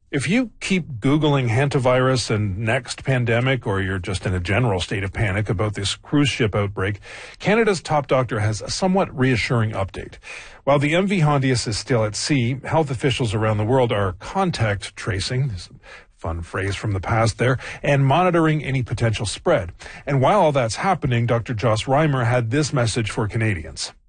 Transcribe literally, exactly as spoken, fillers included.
If you keep Googling hantavirus and next pandemic, or you're just in a general state of panic about this cruise ship outbreak, Canada's top doctor has a somewhat reassuring update. While the M V Hondius is still at sea, health officials around the world are contact tracing, this fun phrase from the past there, and monitoring any potential spread. And while all that's happening, Doctor Joss Reimer had this message for Canadians.